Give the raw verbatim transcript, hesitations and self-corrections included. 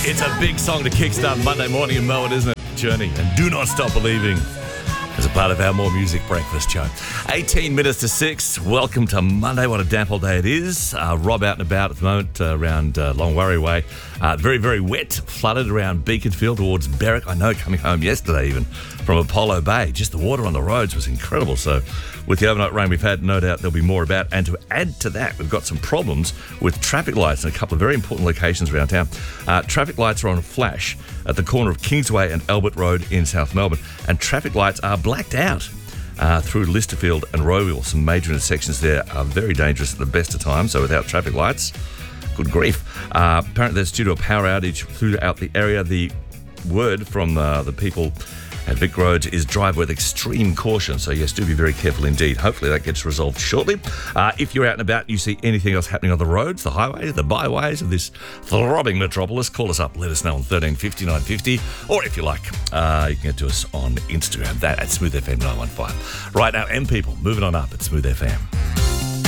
It's a big song to kickstart Monday morning in Melbourne, isn't it? Journey and Do Not Stop Believing as a part of our More Music Breakfast show. eighteen minutes to six. Welcome to Monday. What a damp old day it is. Uh, Rob out and about at the moment uh, around uh, Longwarry Way. Uh, very, very wet. Flooded around Beaconfield towards Berwick. I know, coming home yesterday even from Apollo Bay. Just the water on the roads was incredible. So with the overnight rain we've had, no doubt there'll be more about. And to add to that, we've got some problems with traffic lights in a couple of very important locations around town. Uh, traffic lights are on flash at the corner of Kingsway and Albert Road in South Melbourne. And traffic lights are blacked out uh, through Listerfield and Rowville. Some major intersections there are very dangerous at the best of times. So without traffic lights, good grief. Uh, apparently there's due to a power outage throughout the area. The word from uh, the people at Vic Roads is drive with extreme caution. So yes, do be very careful indeed. Hopefully that gets resolved shortly. Uh, if you're out and about, you see anything else happening on the roads, the highways, the byways of this throbbing metropolis, call us up. Let us know on thirteen fifty, nine fifty. Or if you like, uh, you can get to us on Instagram. That at Smooth F M nine one five. Right now, M People, moving on up at Smooth F M.